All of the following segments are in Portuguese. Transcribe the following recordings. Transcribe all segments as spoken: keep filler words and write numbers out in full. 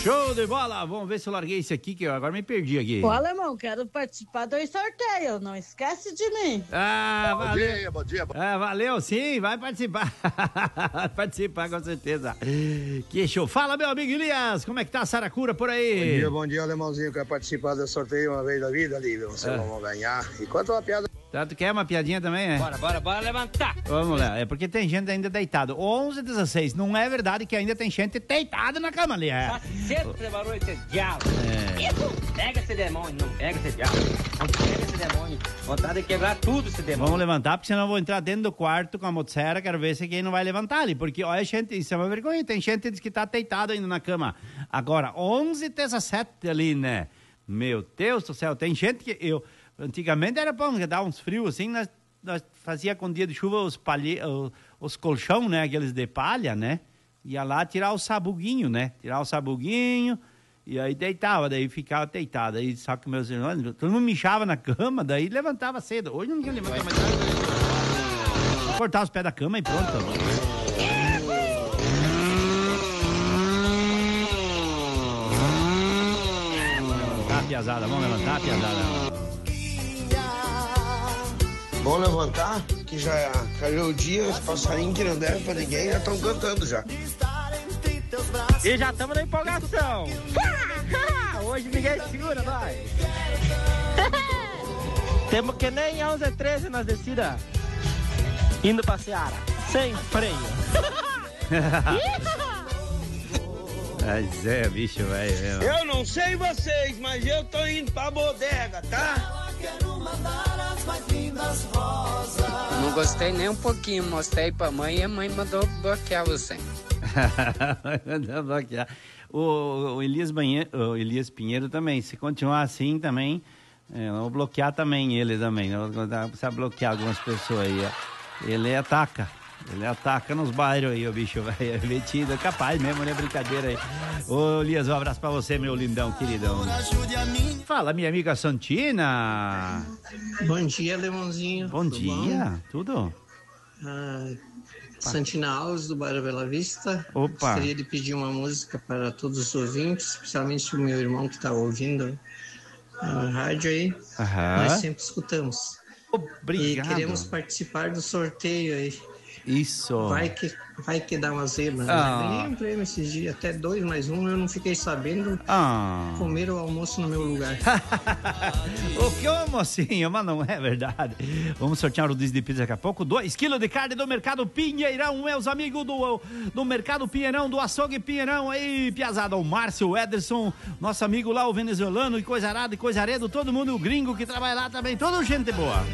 Show de bola! Vamos ver se eu larguei esse aqui, que eu agora me perdi aqui. Ô, Alemão, quero participar do sorteio, não esquece de mim. Ah, bom valeu. Dia, bom dia, bom Ah, valeu, sim, vai participar. Vai participar, com certeza. Que show. Fala, meu amigo Elias, como é que tá a Saracura por aí? Bom dia, bom dia, Alemãozinho, quer participar do sorteio uma vez da vida, Lívia, você É. vai ganhar. E quanto a uma piada... Tá, tu quer uma piadinha também, é? Bora, bora, bora levantar. Vamos lá, é porque tem gente ainda deitada. onze e dezesseis, não é verdade que ainda tem gente deitada na cama ali, é? Tá cedo pra barulho esse diabo. É. Isso, pega esse demônio, não pega esse diabo. Não pega esse demônio. Vontade de quebrar tudo esse demônio. Vamos levantar, porque senão eu vou entrar dentro do quarto com a motosserra, quero ver se quem não vai levantar ali, porque olha, gente, isso é uma vergonha, tem gente que diz que tá deitado ainda na cama. Agora, onze e dezessete ali, né? Meu Deus do céu, tem gente que eu... Antigamente era bom, que dava uns frios assim, nós, nós fazia com dia de chuva os, palhe, os, os colchão, né? Aqueles de palha, né? Ia lá tirar o sabuguinho, né? Tirar o sabuguinho e aí deitava, daí ficava deitado. Aí só que meus irmãos, todo mundo mijava na cama, daí levantava cedo. Hoje não quer levantar mais tarde. Cortar os pés da cama e pronto. Vamos levantar, piazada, vamos levantar, piazada. Vamos levantar, que já caiu o dia, os passarinhos que não devem pra ninguém já estão cantando já. E já estamos na empolgação. Hoje ninguém segura, nós. Temos que nem onze e treze nas descidas. Indo pra Seara, sem freio. Mas é, bicho, velho. Eu não sei vocês, mas eu tô indo pra bodega, tá? Não gostei nem um pouquinho, mostrei pra mãe e a mãe mandou bloquear você. Mandou bloquear. O, o, Elias Banhe... o Elias Pinheiro também, se continuar assim também, é, vou bloquear também ele também. Precisa bloquear algumas pessoas aí. Ó. Ele ataca. Ele ataca nos bairros aí, o bicho vai metido, é capaz mesmo, né? Brincadeira aí. Ô, Elias, um abraço pra você, meu lindão, queridão. Fala, minha amiga Santina. Bom dia, Alemãozinho. Bom Tudo dia, bom? tudo? Ah, Santina Alves, do bairro Bela Vista. Opa. Gostaria de pedir uma música para todos os ouvintes, especialmente o meu irmão que está ouvindo a rádio aí. Aham. Nós sempre escutamos. Obrigado. E queremos participar do sorteio aí. Isso. Vai que, vai que dá uma zebra. Ah. Eu ganhei um prêmio esses dias, até dois mais um, eu não fiquei sabendo. Ah. Comer o almoço no meu lugar. O que, ô mocinho? Mas não é verdade. Vamos sortear o rodízio de pizza daqui a pouco. Dois quilos de carne do Mercado Pinheirão, meus amigos do, do Mercado Pinheirão, do Açougue Pinheirão. Aí, piazada, o Márcio, o Ederson, nosso amigo lá, o venezuelano, e coisa arada, e coisa aredo, todo mundo, o gringo que trabalha lá também, toda gente boa.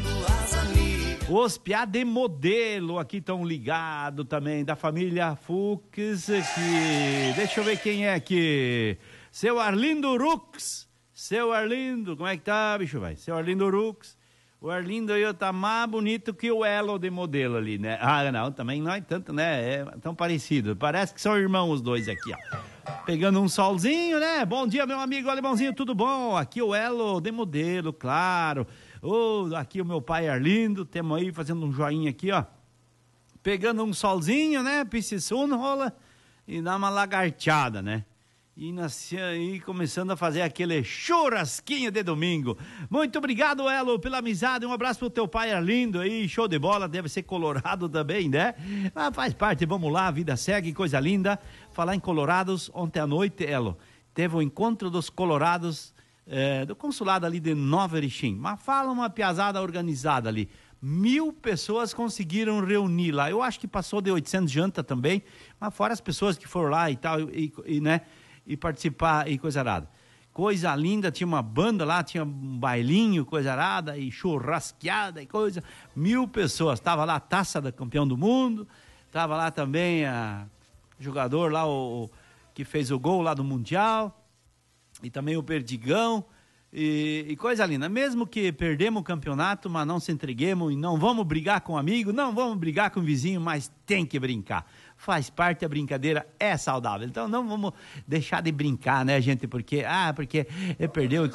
Os piá de modelo aqui estão ligados também, da família Fux aqui. Deixa eu ver quem é aqui. Seu Arlindo Rux. Seu Arlindo, como é que tá, bicho, vai? Seu Arlindo Rux. O Arlindo aí tá mais bonito que o Elo de modelo ali, né? Ah, não, também não é tanto, né? É tão parecido. Parece que são irmãos os dois aqui, ó. Pegando um solzinho, né? Bom dia, meu amigo alemãozinho, tudo bom? Aqui o Elo de modelo, claro. Oh, aqui o meu pai Arlindo, temos aí fazendo um joinha aqui, ó. Pegando um solzinho, né? Piscissuno, rola e dá uma lagarteada, né? E nasci aí começando a fazer aquele churrasquinho de domingo. Muito obrigado, Elo, pela amizade. Um abraço pro teu pai Arlindo aí, show de bola, deve ser colorado também, né? Mas faz parte, vamos lá, a vida segue, coisa linda. Falar em colorados, ontem à noite, Elo, teve o encontro dos colorados é, do consulado ali de Nova Erechim. Mas fala uma piazada organizada ali. Mil pessoas conseguiram reunir lá. Eu acho que passou de oitocentos janta também, mas fora as pessoas que foram lá e tal, e, e né, e participar e coisa arada. Coisa linda, tinha uma banda lá, tinha um bailinho, coisa arada, e churrasqueada e coisa. Mil pessoas. Tava lá a taça da campeão do mundo, tava lá também a jogador lá, o, o que fez o gol lá do Mundial, e também o Perdigão, e, e coisa linda. Mesmo que perdemos o campeonato, mas não se entreguemos, e não vamos brigar com amigo, não vamos brigar com vizinho, mas tem que brincar. Faz parte, a brincadeira é saudável. Então não vamos deixar de brincar, né, gente? Porque, ah, porque perdeu